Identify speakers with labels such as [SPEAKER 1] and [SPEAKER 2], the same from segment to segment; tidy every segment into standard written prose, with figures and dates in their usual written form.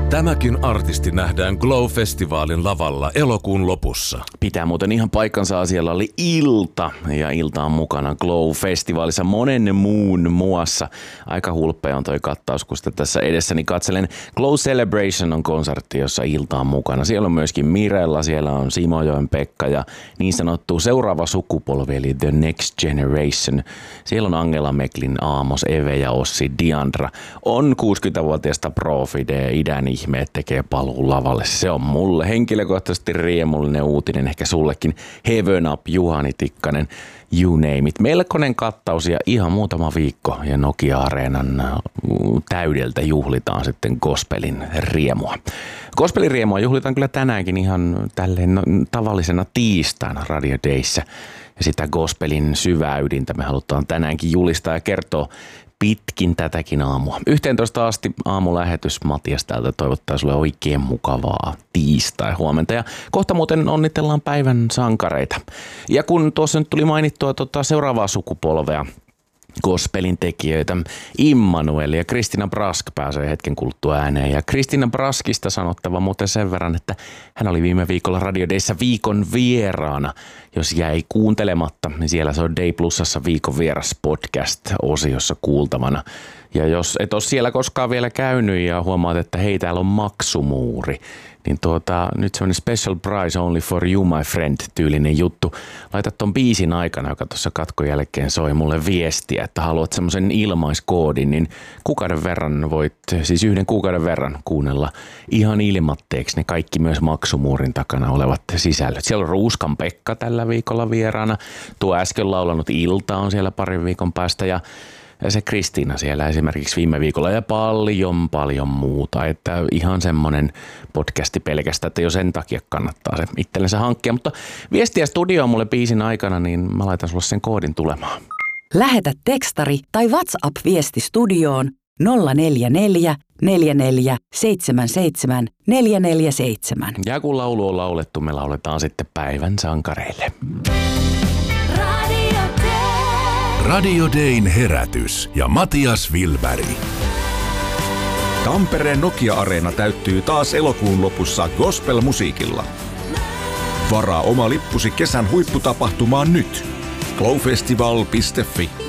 [SPEAKER 1] Tämäkin artisti nähdään Glow-festivaalin lavalla elokuun lopussa.
[SPEAKER 2] Pitää muuten ihan paikkansa, asialla oli ilta ja ilta on mukana Glow-festivaalissa monen muun muassa. Aika hulppea on toi kattaus, kun sitä tässä edessäni katselen. Glow Celebration on konsertti, jossa ilta on mukana. Siellä on myöskin Mirella, siellä on Simojoen Pekka ja niin sanottu seuraava sukupolvi eli The Next Generation. Siellä on Angela Meklin, Aamos, Eve ja Ossi, Diandra. On 60-vuotiaista Profide, idän ihmeet tekee paluun lavalle. Se on mulle henkilökohtaisesti riemullinen uutinen, ehkä sullekin. Heaven Up, Juhani Tikkanen, you name it. Melkoinen kattaus ja ihan muutama viikko ja Nokia-areenan täydeltä juhlitaan sitten gospelin riemua. Gospelin riemua juhlitaan kyllä tänäänkin ihan tälleen tavallisena tiistaina Radio Dayssä. Ja sitä gospelin syvää ydintä me halutaan tänäänkin julistaa ja kertoa pitkin tätäkin aamua. 11 asti aamulähetys. Matias täältä toivottaa sulle oikein mukavaa tiistai-huomenta. Ja kohta muuten onnitellaan päivän sankareita. Ja kun tuossa nyt tuli mainittua seuraavaa sukupolvea, gospelin tekijöitä, Immanuel ja Kristina Brask pääsee hetken kuluttua ääneen. Ja Kristina Braskista sanottava muuten sen verran, että hän oli viime viikolla Radio Dayssä viikon vieraana. Jos jäi kuuntelematta, niin siellä se on Day Plusassa viikon vieras podcast-osiossa kuultavana. Ja jos et ole siellä koskaan vielä käynyt ja huomaat, että hei, täällä on maksumuuri, niin nyt semmoinen special price only for you, my friend -tyylinen juttu. Laita ton biisin aikana, joka tuossa katkon jälkeen soi mulle viestiä, että haluat semmoisen ilmaiskoodin, niin yhden kuukauden verran kuunnella ihan ilmatteeksi ne kaikki myös maksumuurin takana olevat sisällöt. Siellä on Ruuskan Pekka tällä viikolla vieraana. Tuo äsken laulanut Ilta on siellä parin viikon päästä ja se Kristiina siellä esimerkiksi viime viikolla ja paljon muuta. Että ihan semmoinen podcasti pelkästään, että jo sen takia kannattaa se itsellensä hankkia. Mutta viestiä studioon mulle biisin aikana, niin mä laitan sulle sen koodin tulemaan.
[SPEAKER 3] Lähetä tekstari tai WhatsApp-viesti studioon 044 44 77 447.
[SPEAKER 2] Ja kun laulu on laulettu, me lauletaan sitten päivän sankareille.
[SPEAKER 1] Radio Dayn herätys ja Matias Wilberg.
[SPEAKER 4] Tampereen Nokia-areena täyttyy taas elokuun lopussa gospel-musiikilla. Varaa oma lippusi kesän huipputapahtumaan nyt. glowfestival.fi.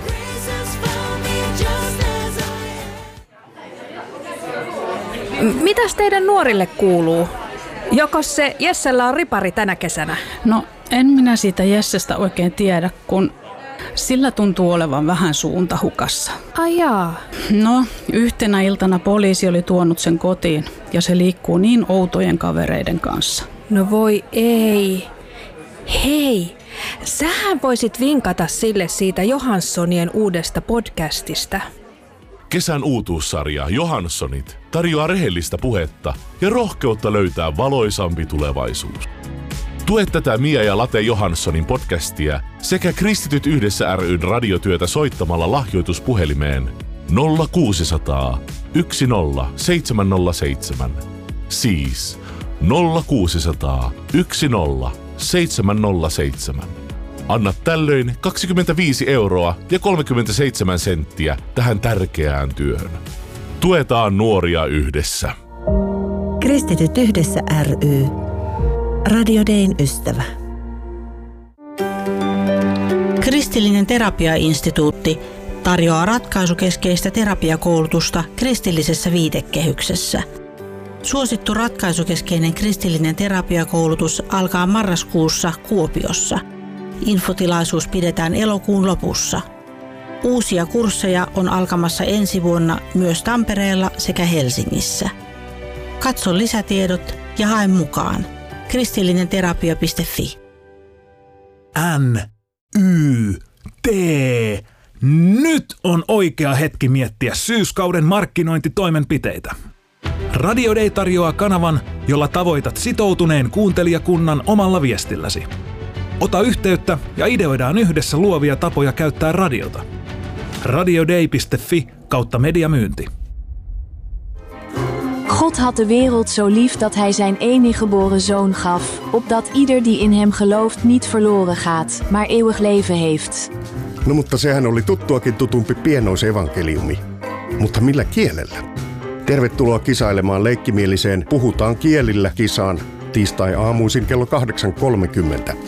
[SPEAKER 5] Mitäs teidän nuorille kuuluu? Jokos se Jessellä on ripari tänä kesänä?
[SPEAKER 6] No, en minä siitä Jessestä oikein tiedä, kun sillä tuntuu olevan vähän suunta hukassa.
[SPEAKER 5] Ai jaa.
[SPEAKER 6] No, yhtenä iltana poliisi oli tuonut sen kotiin ja se liikkuu niin outojen kavereiden kanssa.
[SPEAKER 5] No voi ei. Hei, sähän voisit vinkata sille siitä Johanssonien uudesta podcastista.
[SPEAKER 1] Kesän uutuussarja Johanssonit tarjoaa rehellistä puhetta ja rohkeutta löytää valoisampi tulevaisuus. Tue tätä Mia ja Late Johanssonin podcastia sekä Kristityt yhdessä ry:n radiotyötä soittamalla lahjoituspuhelimeen 0600 10 707. Siis 0600 10 707. Anna tällöin 25 € ja 37 senttiä tähän tärkeään työhön. Tuetaan nuoria yhdessä.
[SPEAKER 7] Kristityt yhdessä ry. Radio Dayn ystävä.
[SPEAKER 8] Kristillinen terapiainstituutti tarjoaa ratkaisukeskeistä terapiakoulutusta kristillisessä viitekehyksessä. Suosittu ratkaisukeskeinen kristillinen terapiakoulutus alkaa marraskuussa Kuopiossa. Infotilaisuus pidetään elokuun lopussa. Uusia kursseja on alkamassa ensi vuonna myös Tampereella sekä Helsingissä. Katso lisätiedot ja hae mukaan. kristillinenterapia.fi.
[SPEAKER 9] NYT. Nyt on oikea hetki miettiä syyskauden markkinointitoimenpiteitä. Radio Day tarjoaa kanavan, jolla tavoitat sitoutuneen kuuntelijakunnan omalla viestilläsi. Ota yhteyttä ja ideoidaan yhdessä luovia tapoja käyttää radiota. radioday.fi/mediamyynti.
[SPEAKER 10] God had de wereld zo lief dat hij zijn enige geboren zoon gaf, opdat ieder die in hem gelooft niet verloren gaat, maar eeuwig leven heeft.
[SPEAKER 11] No mutta sehän oli tuttuakin tutumpi pienoisevankeliumi. Mutta millä kielellä? Tervetuloa kisailemaan leikkimieliseen Puhutaan kielillä -kisaan tiistai-aamuisin kello 8.30.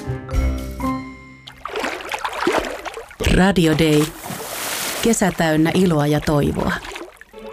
[SPEAKER 3] Radio Day. Kesä täynnä iloa ja toivoa.